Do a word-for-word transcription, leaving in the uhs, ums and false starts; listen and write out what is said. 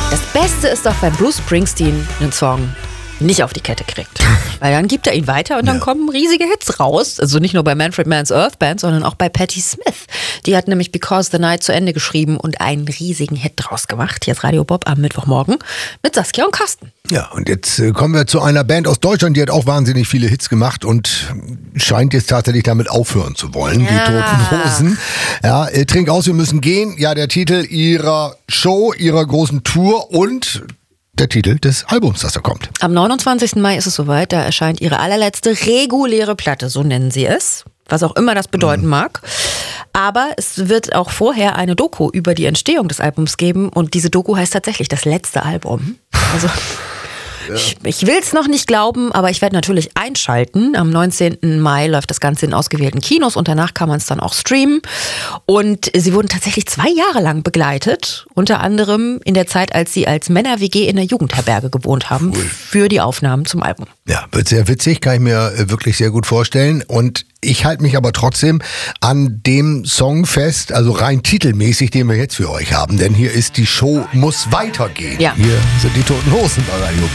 Das Beste ist doch, wenn Bruce Springsteen einen Song nicht auf die Kette kriegt. Weil dann gibt er ihn weiter und dann ja. kommen riesige Hits raus. Also nicht nur bei Manfred Mann's Earth Band, sondern auch bei Patti Smith. Die hat nämlich Because the Night zu Ende geschrieben und einen riesigen Hit draus gemacht. Hier ist Radio Bob am Mittwochmorgen mit Saskia und Carsten. Ja, und jetzt äh, kommen wir zu einer Band aus Deutschland, die hat auch wahnsinnig viele Hits gemacht und scheint jetzt tatsächlich damit aufhören zu wollen. Ja. Die Toten Hosen. Ja, äh, Trink aus, wir müssen gehen. Ja, der Titel ihrer Show, ihrer großen Tour und der Titel des Albums, das da kommt. Am neunundzwanzigsten Mai ist es soweit, da erscheint ihre allerletzte reguläre Platte, so nennen sie es. Was auch immer das bedeuten mhm. mag. Aber es wird auch vorher eine Doku über die Entstehung des Albums geben und diese Doku heißt tatsächlich das letzte Album. Also ja. ich, ich will es noch nicht glauben, aber ich werde natürlich einschalten. Am neunzehnten Mai läuft das Ganze in ausgewählten Kinos und danach kann man es dann auch streamen. Und sie wurden tatsächlich zwei Jahre lang begleitet, unter anderem in der Zeit, als sie als Männer-W G in der Jugendherberge gewohnt haben, cool. für die Aufnahmen zum Album. Ja, wird sehr witzig, kann ich mir wirklich sehr gut vorstellen. Und ich halte mich aber trotzdem an dem Song fest, also rein titelmäßig, den wir jetzt für euch haben. Denn hier ist die Show muss weitergehen. Ja. Hier sind die Toten Hosen bei Radio